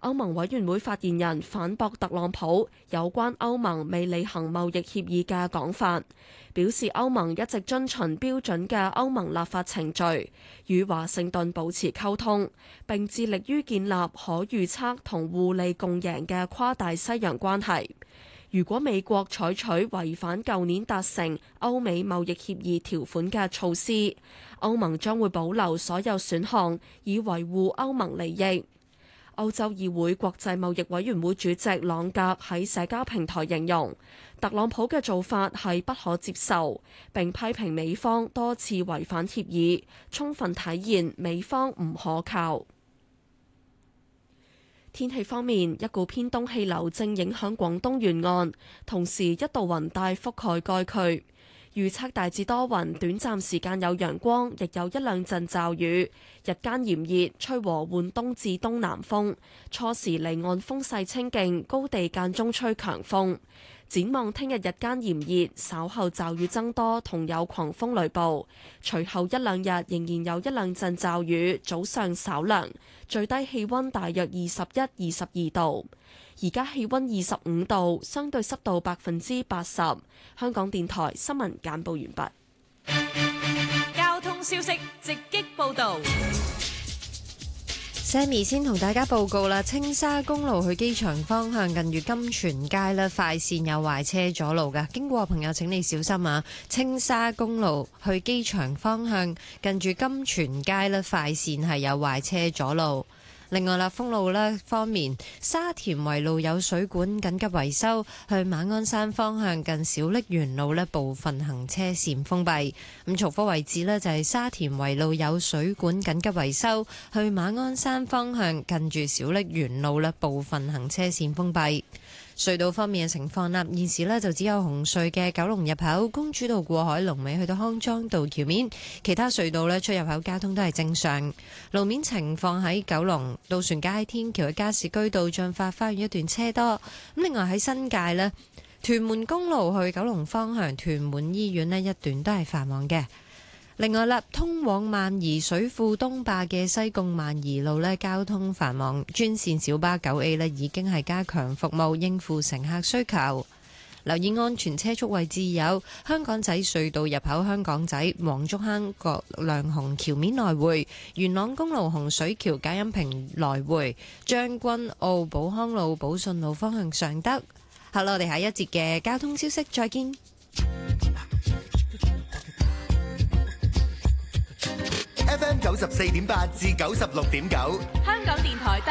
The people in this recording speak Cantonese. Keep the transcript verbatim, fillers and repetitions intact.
歐盟委員會發言人反駁特朗普有關歐盟未履行貿易協議嘅講法，表示歐盟一直遵循標準嘅歐盟立法程序，與華盛頓保持溝通，並致力於建立可預測同互利共贏嘅跨大西洋關係。如果美國採取違反舊年達成歐美貿易協議條款嘅措施，歐盟將會保留所有選項，以維護歐盟利益。歐洲議會國際貿易委員會主席朗格喺社交平台形容，特朗普嘅做法係不可接受，並批評美方多次違反協議，充分體現美方唔可靠。天氣方面，一股偏東氣流正影響廣東沿岸，同時一道雲帶覆蓋該區。預測大致多雲，短暫時間有陽光，亦有一兩陣驟雨。日間炎熱，吹和緩東至東南風，初時離岸風勢清勁，高地間中吹強風。展望聽日日間炎熱，稍後驟雨增多，同有狂風雷暴。隨後一兩日仍然有一兩陣驟雨，早上稍涼，最低氣溫大約二十一、二十二度。而家氣溫二十五度，相對濕度百分之八十。香港電台新聞簡報完畢。交通消息直擊報道。 Sammy 先同大家報告啦，青沙公路去機場方向近住金泉街咧，快線有壞車阻路㗎，經過朋友請你小心啊！青沙公路去機場方向近住金泉街咧，快線係有壞車阻路。另外啦，封路咧方面，沙田圍路有水管緊急維修，去馬鞍山方向近小瀝源路咧部分行車線封閉。咁重複位置呢，就係沙田圍路有水管緊急維修，去馬鞍山方向近住小瀝源路咧部分行車線封閉。隧道方面嘅情況啦，現時呢就只有紅隧嘅九龍入口公主道過海龍尾去到康莊道橋面，其他隧道呢出入口交通都係正常。路面情況喺九龍渡船街天橋嘅加士居道進發花園一段車多，咁另外喺新界呢，屯門公路去九龍方向屯門醫院呢一段都係繁忙嘅。另外啦，通往萬宜水庫東壩嘅西貢萬宜路呢，交通繁忙，專線小巴九 A 呢已經係加強服務，應付乘客需求。留意安全車速位置有香港仔隧道入口、香港仔黃竹坑角亮虹橋面來回、元朗公路洪水橋隔音屏來回、將軍澳寶康路寶順路方向上德。好啦，我哋下一節嘅交通消息再見。 F M 九十四點八至九十六點九， 香港電台